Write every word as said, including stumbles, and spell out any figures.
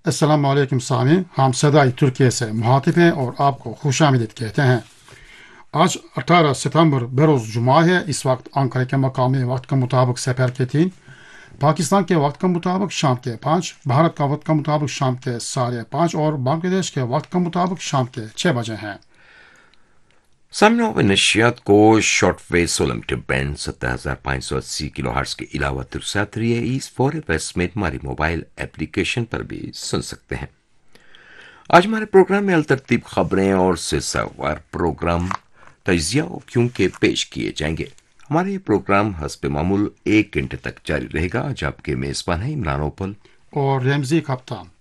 अस्सलाम वालेकुम सामीन, हम सदाई तुर्की से मुहातिब हैं और आपको खुशामदीद कहते हैं। आज अठारह सितंबर बरोज़ जुमा है। इस वक्त अंकारा के मकामी वक्त के मुताबिक सफर के तीन, पाकिस्तान के वक्त के मुताबिक शाम के पाँच, भारत का वक्त के मुताबिक शाम के साढ़े पाँच और बांग्लादेश के वक्त के मुताबिक शाम के छः बजे हैं। सामने initiat को shortwave solemnity band सत्रह हज़ार पाँच सौ अस्सी किलोहर्ट्ज के अलावा तिरसठ ईस फॉर वेस्ट में हमारी मोबाइल एप्लीकेशन पर भी सुन सकते हैं। आज हमारे प्रोग्राम में अलतरतीब खबरें और सिलसिलेवार प्रोग्राम तजिया और क्यों के पेश किए जाएंगे। हमारे ये प्रोग्राम हस्ब मामूल एक घंटे तक जारी रहेगा। आज आपके मेजबान है इमरान ओपल और रेमजी कप्तान।